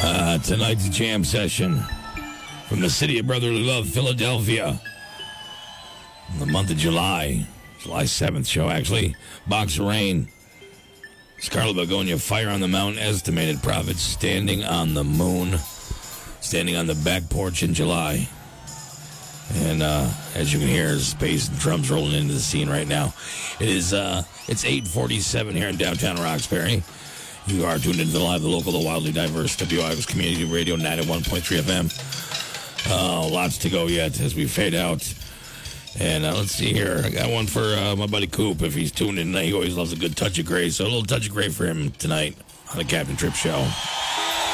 Tonight's jam session from the city of brotherly love, Philadelphia. In the month of July 7th show, actually. Box of Rain. Scarlet Begonia, Fire on the Mountain, Estimated Prophets, Standing on the Moon. Standing on the back porch in July. And as you can hear, there's bass and drums rolling into the scene right now. It's 8:47 here in downtown Roxbury. You are tuned into the live, the local, the wildly diverse WIO's Community Radio 91.3 FM. Lots to go yet as we fade out. And let's see here. I got one for my buddy Coop. If he's tuned in, he always loves a good touch of gray. So a little touch of gray for him tonight on the Captain Tripp Show.